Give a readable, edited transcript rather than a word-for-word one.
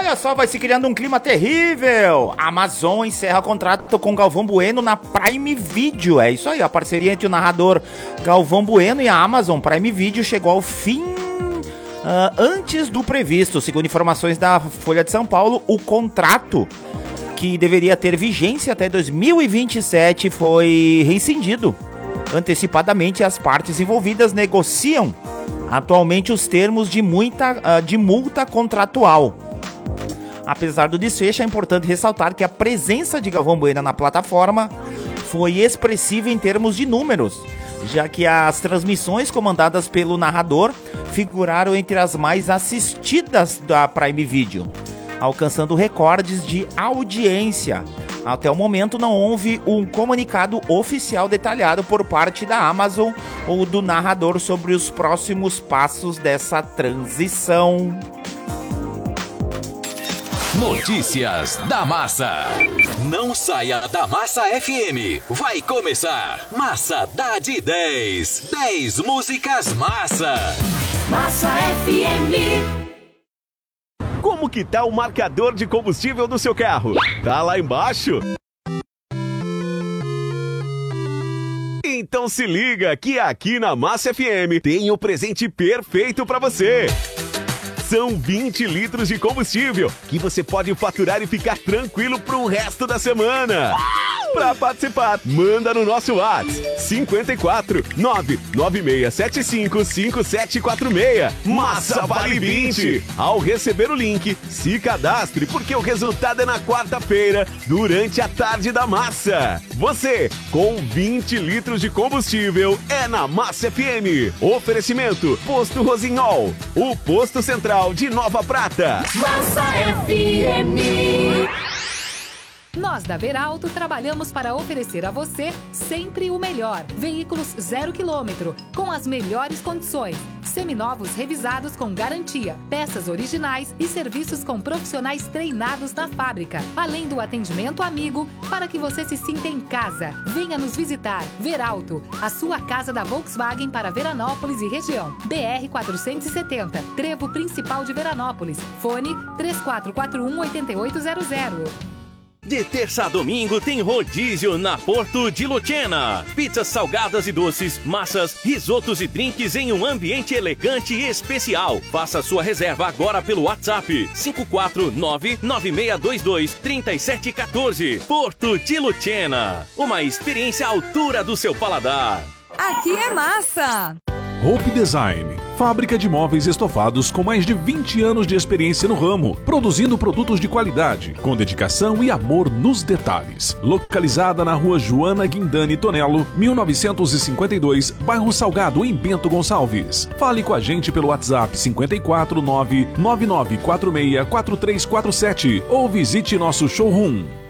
Olha só, vai se criando um clima terrível. A Amazon encerra contrato com Galvão Bueno na Prime Video. É isso aí, a parceria entre o narrador Galvão Bueno e a Amazon Prime Video chegou ao fim antes do previsto. Segundo informações da Folha de São Paulo, o contrato, que deveria ter vigência até 2027, foi rescindido. Antecipadamente, as partes envolvidas negociam atualmente os termos de multa contratual. Apesar do desfecho, é importante ressaltar que a presença de Galvão Bueno na plataforma foi expressiva em termos de números, já que as transmissões comandadas pelo narrador figuraram entre as mais assistidas da Prime Video, alcançando recordes de audiência. Até o momento não houve um comunicado oficial detalhado por parte da Amazon ou do narrador sobre os próximos passos dessa transição. Notícias da Massa. Não saia da Massa FM. Vai começar Massa dá de 10. 10 músicas massa. Massa FM. Como que tá o marcador de combustível do seu carro? Tá lá embaixo? Então se liga que aqui na Massa FM tem o presente perfeito para você. São 20 litros de combustível que você pode faturar e ficar tranquilo pro resto da semana. Para participar, manda no nosso WhatsApp 54 99675 5746. Massa vale 20. Ao receber o link, se cadastre porque o resultado é na quarta-feira, durante a tarde da Massa. Você, com 20 litros de combustível, é na Massa FM. Oferecimento, Posto Rosinhol, o posto central de Nova Prata. Massa FM. Nós da Veralto trabalhamos para oferecer a você sempre o melhor. Veículos 0 km, com as melhores condições. Seminovos revisados com garantia. Peças originais e serviços com profissionais treinados na fábrica. Além do atendimento amigo, para que você se sinta em casa. Venha nos visitar. Veralto, a sua casa da Volkswagen para Veranópolis e região. BR 470, trevo principal de Veranópolis. Fone 3441-8800. De terça a domingo tem rodízio na Porto de Lucena. Pizzas salgadas e doces, massas, risotos e drinks em um ambiente elegante e especial. Faça sua reserva agora pelo WhatsApp 549-9622-3714. Porto de Lucena. Uma experiência à altura do seu paladar. Aqui é massa! Hope Design, fábrica de móveis estofados com mais de 20 anos de experiência no ramo, produzindo produtos de qualidade, com dedicação e amor nos detalhes. Localizada na rua Joana Guindani Tonello, 1952, bairro Salgado, em Bento Gonçalves. Fale com a gente pelo WhatsApp 549-9946-4347 ou visite nosso showroom.